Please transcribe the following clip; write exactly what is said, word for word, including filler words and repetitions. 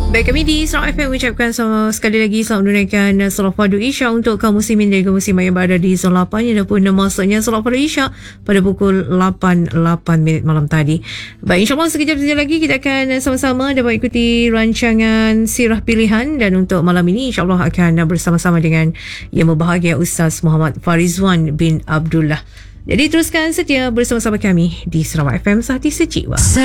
Baik, kami di Sarawak F M mengucapkan sama sekali lagi selamat menunaikan solat fardu Isyak untuk kaum muslimin dan kaum muslimah yang berada di zon lapan yang dah pun masuknya solat fardu Isyak pada pukul lapan lapan minit malam tadi. Baik, insyaAllah sekejap saja lagi kita akan sama-sama dapat ikuti rancangan Sirah Pilihan, dan untuk malam ini insyaAllah akan bersama-sama dengan Yang Berbahagia Ustaz Muhammad Farizwan bin Abdullah. Jadi teruskan setia bersama-sama kami di Sarawak F M Sehati Sejiwa.